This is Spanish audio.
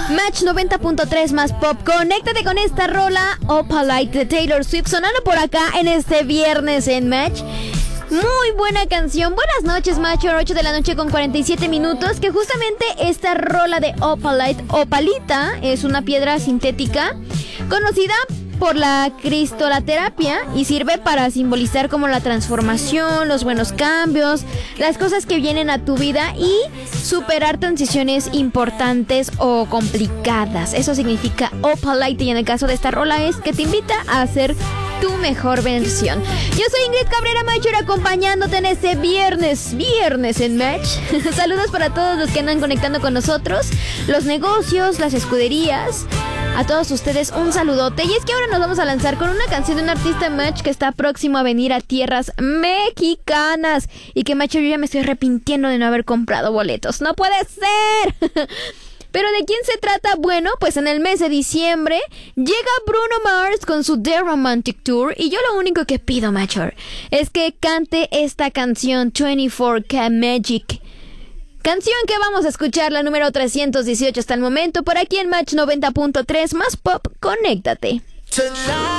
Match 90.3 más pop. Conéctate con esta rola Opalite de Taylor Swift sonando por acá en este viernes en Match. Muy buena canción. Buenas noches, Match, 8 de la noche con 47 minutos. Que justamente esta rola de Opalite, opalita, es una piedra sintética conocida por la cristaloterapia y sirve para simbolizar como la transformación, los buenos cambios, las cosas que vienen a tu vida y superar transiciones importantes o complicadas. Eso significa Opalite, y en el caso de esta rola es que te invita a hacer tu mejor versión. Yo soy Ingrid Cabrera Mayor, acompañándote en este viernes en Match. Saludos para todos los que andan conectando con nosotros, los negocios, las escuderías. A todos ustedes un saludote. Y es que ahora nos vamos a lanzar con una canción de un artista Match que está próximo a venir a tierras mexicanas. Y que, Match, yo ya me estoy arrepintiendo de no haber comprado boletos. ¡No puede ser! ¿Pero de quién se trata? Bueno, pues en el mes de diciembre llega Bruno Mars con su The Romantic Tour. Y yo lo único que pido, Machor, es que cante esta canción 24K Magic. Canción que vamos a escuchar, la número 318 hasta el momento, por aquí en Match 90.3 más pop. Conéctate. Tonight.